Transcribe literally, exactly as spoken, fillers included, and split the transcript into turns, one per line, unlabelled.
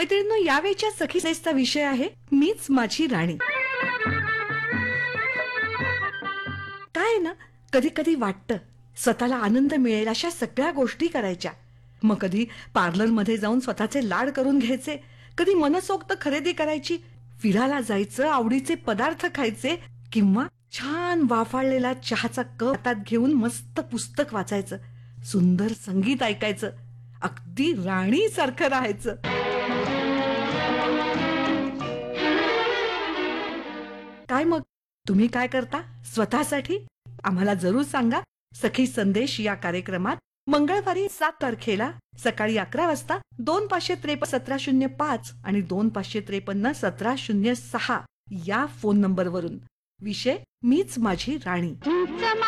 मैत्रिणींनो, यावेळच्या सखी सेसचा विषय आहे मीच माझी राणी. काय ना, कधी कधी वाटतं स्वतःला आनंद मिळेल अशा सगळ्या गोष्टी करायच्या. मग कधी पार्लर मध्ये जाऊन स्वतःचे लाड करून घ्यायचे, कधी मनसोक्त खरेदी करायची, फिरायला जायचं, आवडीचे पदार्थ खायचे, किंवा छान वाफाळलेला चहाचा कप हातात घेऊन मस्त पुस्तक वाचायचं, सुंदर संगीत ऐकायचं, अगदी राणी सारखं राहायचं. काय मग, तुम्ही काय करता स्वतःसाठी? आम्हाला जरूर सांगा. सखी संदेश या कार्यक्रमात मंगळवारी सात तारखेला सकाळी अकरा वाजता दोन पाचशे त्रेपन्न सतरा शून्य पाच आणि दोन पाचशे त्रेपन्न सतरा शून्य सहा या फोन नंबरवरून. विषय मीच माझी राणी.